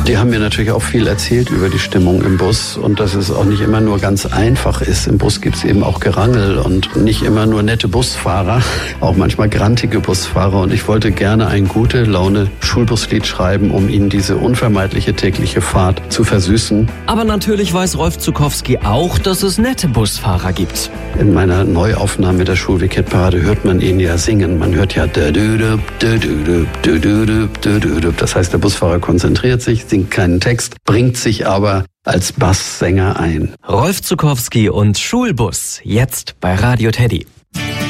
Die haben mir natürlich auch viel erzählt über die Stimmung im Bus und dass es auch nicht immer nur ganz einfach ist. Im Bus gibt es eben auch Gerangel und nicht immer nur nette Busfahrer, auch manchmal grantige Busfahrer. Und ich wollte gerne ein gute Laune Schulbuslied schreiben, um ihnen diese unvermeidliche tägliche Fahrt zu versüßen. Aber natürlich weiß Rolf Zuckowski auch, dass es nette Busfahrer gibt. In meiner Neuaufnahme der Schulweekend-Parade hört man ihn ja singen. Man hört ja das heißt, der Busfahrer konzentriert sich, singt keinen Text, bringt sich aber als Basssänger ein. Rolf Zuckowski und Schulbus, jetzt bei Radio Teddy.